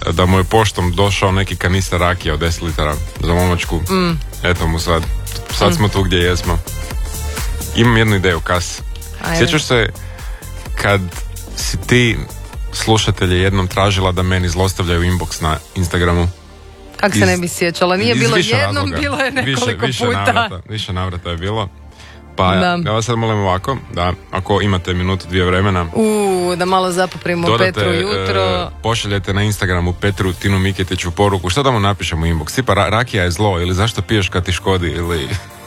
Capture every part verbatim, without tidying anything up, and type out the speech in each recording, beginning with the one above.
da mu je poštom došao neki kanister rakija od deset litara za momačku. Mm. Eto mu sad. Sad mm. smo tu gdje jesmo. Imam jednu ideju, Kas. Ajde. Sjećaš se kad si ti slušatelje jednom tražila da meni zlostavljaju inbox na Instagramu? Kako se ne bi sjećala? Nije bilo jednom, razloga. Bilo je nekoliko više, više puta. Navrata, više navrata je bilo. Pa da. Ja vas sad molim ovako, da ako imate minutu, dvije vremena, U, da malo zapoprimo dodate, Petru jutro. Uh, pošaljete na Instagramu Petru Tinu Miketiću poruku. Što da mu napišemo u inbox? Tipa ra- rakija je zlo, ili zašto piješ kad ti škodi, ili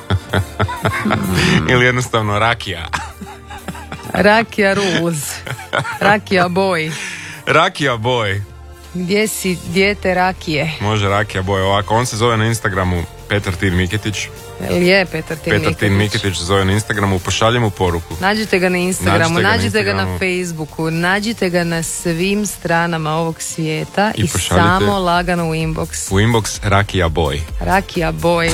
mm. ili jednostavno rakija. Rakija rules. Rakija boy. Rakija boy. Gdje si dijete rakije? Može rakija boy ovako. On se zove na Instagramu Petar Tin Miketić. Jel je Petar Tin Miketić? Petar Tin Miketić se zove na Instagramu, pošaljem mu poruku. Nađite ga na Instagramu, nađite, nađite ga, ga na, na Facebooku, nađite ga na svim stranama ovog svijeta i, i samo lagano u inbox. U inbox rakija boy. Rakija boy.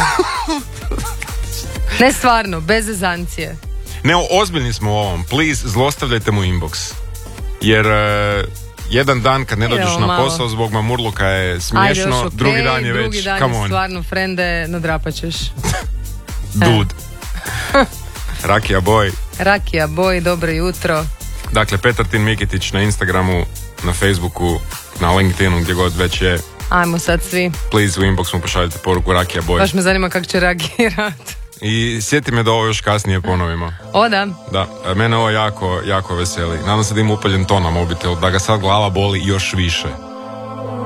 Ne stvarno, bez zezancije. Ne, ozbiljni smo u ovom. Please, zlostavljajte mu inbox. Jer uh, jedan dan kad ne dođeš na posao zbog mamurluka je smiješno, Ajde, okay. drugi dan je drugi već, dan come je on. Stvarno, frende, nadrapaćeš. Dude. Rakija boy. Rakija boy, dobro jutro. Dakle, Petar Tin Miketić na Instagramu, na Facebooku, na LinkedInu, gdje god već je. Ajmo sad svi. Please, u inbox mu pošaljite poruku Rakija boy. Baš me zanima kako će reagirati. I sjeti me da ovo još kasnije ponovimo. O da. Da, mene ovo jako, jako veseli. Nadam se da ima upaljen ton na mobitel, da ga sad glava boli još više.